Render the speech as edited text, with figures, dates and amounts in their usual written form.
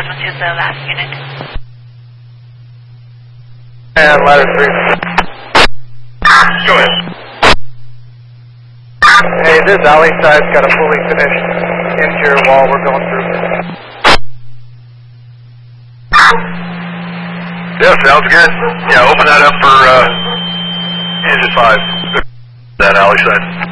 present to the last unit. And ladder 3. Go ahead. Hey, this alley side's got a fully finished interior wall we're going through. Yeah, sounds good. Yeah, open that up for engine 5. That alley side.